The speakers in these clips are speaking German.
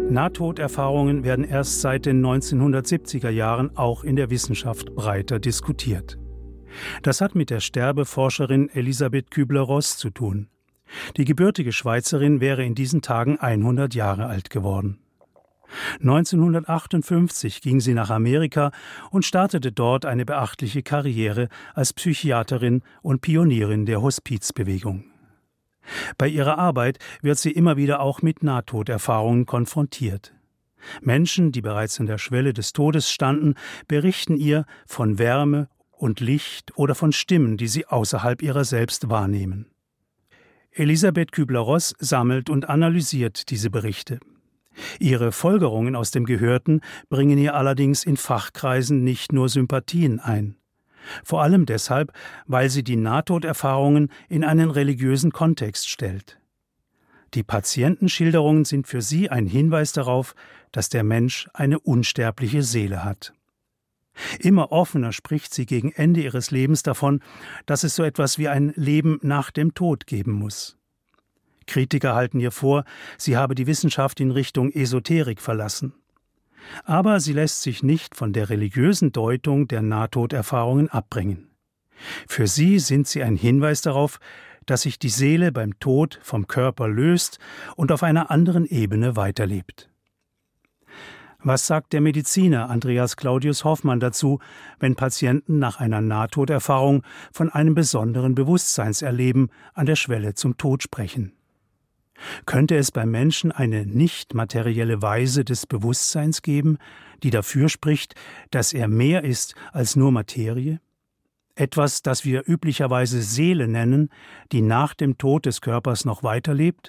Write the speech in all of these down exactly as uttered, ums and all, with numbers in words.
Nahtoderfahrungen werden erst seit den neunzehnhundertsiebziger Jahren auch in der Wissenschaft breiter diskutiert. Das hat mit der Sterbeforscherin Elisabeth Kübler-Ross zu tun. Die gebürtige Schweizerin wäre in diesen Tagen hundert Jahre alt geworden. neunzehnhundertachtundfünfzig ging sie nach Amerika und startete dort eine beachtliche Karriere als Psychiaterin und Pionierin der Hospizbewegung. Bei ihrer Arbeit wird sie immer wieder auch mit Nahtoderfahrungen konfrontiert. Menschen, die bereits an der Schwelle des Todes standen, berichten ihr von Wärme und Licht oder von Stimmen, die sie außerhalb ihrer selbst wahrnehmen. Elisabeth Kübler-Ross sammelt und analysiert diese Berichte. Ihre Folgerungen aus dem Gehörten bringen ihr allerdings in Fachkreisen nicht nur Sympathien ein. Vor allem deshalb, weil sie die Nahtoderfahrungen in einen religiösen Kontext stellt. Die Patientenschilderungen sind für sie ein Hinweis darauf, dass der Mensch eine unsterbliche Seele hat. Immer offener spricht sie gegen Ende ihres Lebens davon, dass es so etwas wie ein Leben nach dem Tod geben muss. Kritiker halten ihr vor, sie habe die Wissenschaft in Richtung Esoterik verlassen. Aber sie lässt sich nicht von der religiösen Deutung der Nahtoderfahrungen abbringen. Für sie sind sie ein Hinweis darauf, dass sich die Seele beim Tod vom Körper löst und auf einer anderen Ebene weiterlebt. Was sagt der Mediziner Andreas Claudius Hoffmann dazu, wenn Patienten nach einer Nahtoderfahrung von einem besonderen Bewusstseinserleben an der Schwelle zum Tod sprechen? Könnte es beim Menschen eine nicht materielle Weise des Bewusstseins geben, die dafür spricht, dass er mehr ist als nur Materie? Etwas, das wir üblicherweise Seele nennen, die nach dem Tod des Körpers noch weiterlebt?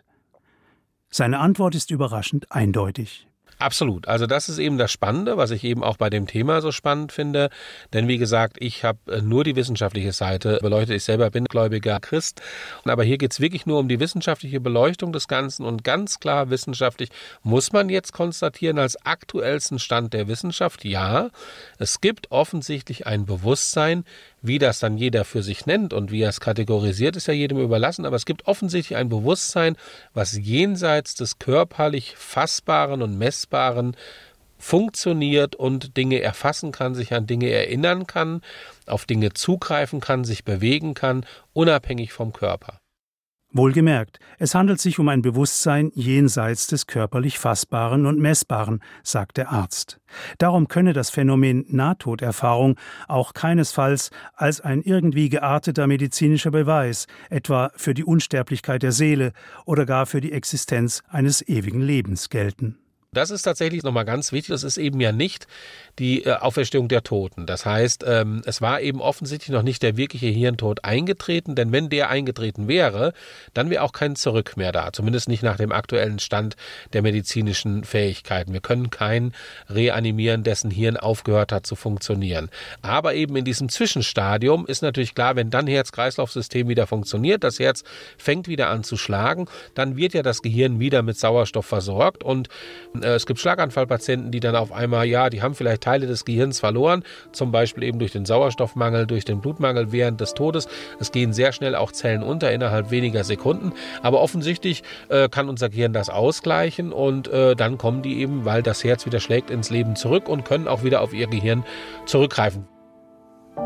Seine Antwort ist überraschend eindeutig. Absolut. Also das ist eben das Spannende, was ich eben auch bei dem Thema so spannend finde. Denn wie gesagt, ich habe nur die wissenschaftliche Seite beleuchtet. Ich selber bin gläubiger Christ. Aber hier geht es wirklich nur um die wissenschaftliche Beleuchtung des Ganzen. Und ganz klar wissenschaftlich muss man jetzt konstatieren, als aktuellsten Stand der Wissenschaft, ja, es gibt offensichtlich ein Bewusstsein. Wie das dann jeder für sich nennt und wie er es kategorisiert, ist ja jedem überlassen. Aber es gibt offensichtlich ein Bewusstsein, was jenseits des körperlich Fassbaren und Messbaren funktioniert und Dinge erfassen kann, sich an Dinge erinnern kann, auf Dinge zugreifen kann, sich bewegen kann, unabhängig vom Körper. Wohlgemerkt, es handelt sich um ein Bewusstsein jenseits des körperlich Fassbaren und Messbaren, sagt der Arzt. Darum könne das Phänomen Nahtoderfahrung auch keinesfalls als ein irgendwie gearteter medizinischer Beweis, etwa für die Unsterblichkeit der Seele oder gar für die Existenz eines ewigen Lebens gelten. Das ist tatsächlich nochmal ganz wichtig. Das ist eben ja nicht die äh, Auferstehung der Toten. Das heißt, ähm, es war eben offensichtlich noch nicht der wirkliche Hirntod eingetreten, denn wenn der eingetreten wäre, dann wäre auch kein Zurück mehr da. Zumindest nicht nach dem aktuellen Stand der medizinischen Fähigkeiten. Wir können keinen reanimieren, dessen Hirn aufgehört hat zu funktionieren. Aber eben in diesem Zwischenstadium ist natürlich klar, wenn dann Herz-Kreislauf-System wieder funktioniert, das Herz fängt wieder an zu schlagen, dann wird ja das Gehirn wieder mit Sauerstoff versorgt und es gibt Schlaganfallpatienten, die dann auf einmal, ja, die haben vielleicht Teile des Gehirns verloren, zum Beispiel eben durch den Sauerstoffmangel, durch den Blutmangel während des Todes. Es gehen sehr schnell auch Zellen unter, innerhalb weniger Sekunden. Aber offensichtlich äh, kann unser Gehirn das ausgleichen und äh, dann kommen die eben, weil das Herz wieder schlägt, ins Leben zurück und können auch wieder auf ihr Gehirn zurückgreifen.